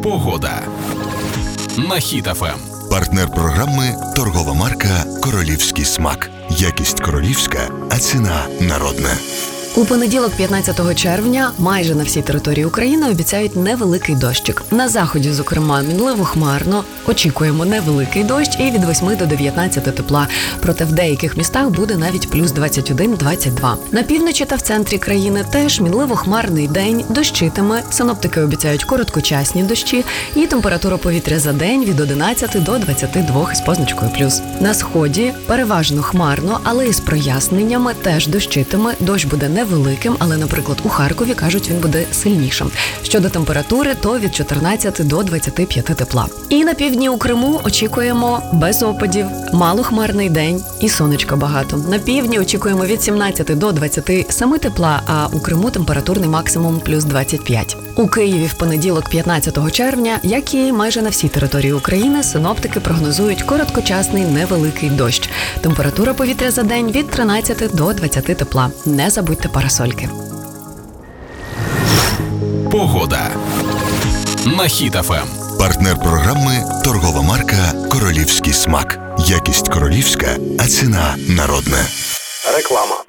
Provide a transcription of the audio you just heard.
Погода на Хіт ФМ. Партнер програми – торгова марка «Королівський смак». Якість королівська, а ціна народна. У понеділок, 15 червня, майже на всій території України обіцяють невеликий дощик. На заході, зокрема, мінливо хмарно. Очікуємо невеликий дощ і від 8 до 19 тепла. Проте в деяких містах буде навіть плюс 21-22. На півночі та в центрі країни теж мінливо хмарний день, дощитиме. Синоптики обіцяють короткочасні дощі і температура повітря за день від 11 до 22 з позначкою плюс. На сході переважно хмарно, але із проясненнями теж дощитиме. Дощ буде невеликим, але, наприклад, у Харкові, кажуть, він буде сильнішим. Щодо температури, то від 14 до 25 тепла. І на півдні у Криму очікуємо без опадів, малохмарний день і сонечка багато. На півдні очікуємо від 17 до 27 тепла, а у Криму температурний максимум плюс 25. У Києві в понеділок, 15 червня, як і майже на всій території України, синоптики прогнозують короткочасний невеликий дощ. Температура повітря за день від 13 до 20 тепла. Не забудьте парасольки. Погода на Хіт ФМ. Партнер програми – торгова марка «Королівський смак». Якість королівська, а ціна народна. Реклама.